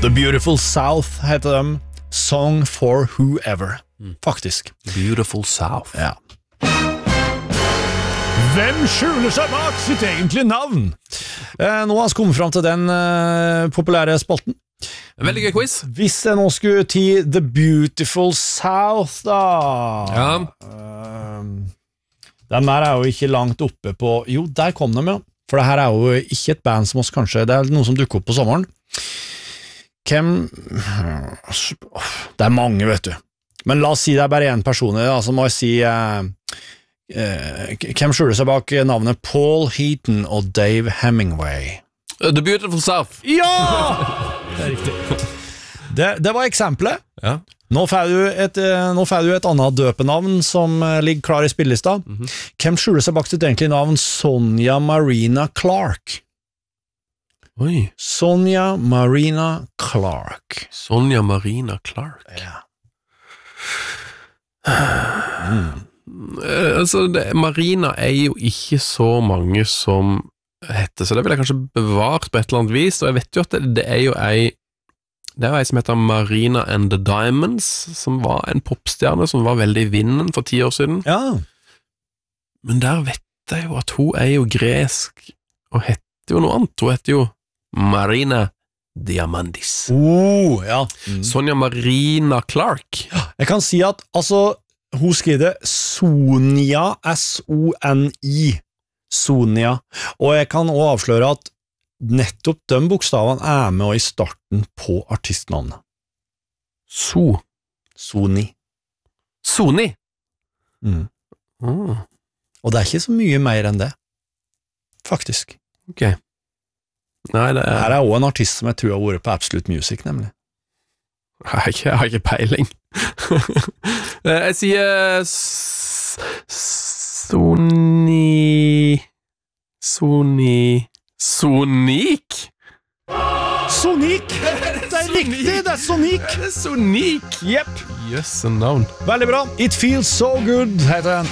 The Beautiful South heter dem. Song for Whoever. Faktisk. Beautiful South. Ja. Hvem skjuler seg bak sitt egentlige navn? Nå har vi kommet frem til den populære spalten. Veldig gøy quiz. Hvis jeg nå skulle til The Beautiful South, da den der jo ikke langt oppe på. Jo, der kom de, ja. For det her jo ikke et band som oss kanskje. Det noe som dukker opp på sommeren. Hvem det mange, vet du. Men la oss si det bare en person, så må jeg si hvem skjuler seg bak navnet Paul Heaton og Dave Hemingway? The Beautiful South. Ja! Det riktig. Det var eksempelet. Ja. Nå får du et annet døpenavn som ligger klar i spillelista. Hvem skjuler seg bak sitt egentlige navn? Sonja Marina Clark. Oi. Sonja Marina Clark. Sonja Marina Clark. Ja. Marina jo ikke så mange som heter, så det vil jeg kanskje bevart på et eller annet vis, og jeg vet jo at det jo ei som heter Marina and the Diamonds, som var en popstjerne som var veldig i vinden for 10 år siden. Ja. Men der vet jeg jo at hun jo gresk, og heter jo noe annet. Hun heter jo Marina Diamandis. Ja. Sonja Marina Clark. Jeg kan si at, hun skriver det Sonja, S-O-N-I, Sonja, og jeg kan også avsløre at nettopp de bokstavene med og i starten på artistnavnet. Soni. Soni? Og det ikke så mye mer enn det, faktisk. Ok. Nei, Her også en artist som jeg tror har vært på Absolute Music, nemlig. Jeg har ikke peiling. Jeg sier Sonic? Det riktig, det Sonic. Sonic, jepp. Jøsse navn. Veldig bra. It Feels So Good heter den.